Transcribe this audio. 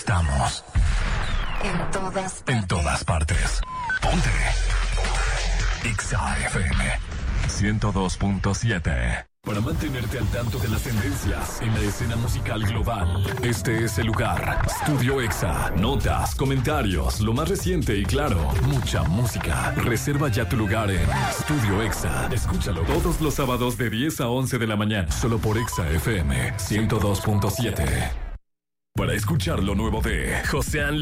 Estamos en todas partes. Ponte Exa FM 102.7. Para mantenerte al tanto de las tendencias en la escena musical global, este es el lugar. Studio Exa. Notas, comentarios, lo más reciente y claro, mucha música. Reserva ya tu lugar en Studio Exa. Escúchalo todos los sábados de 10 a 11 de la mañana, solo por Exa FM 102.7. Para escuchar lo nuevo de José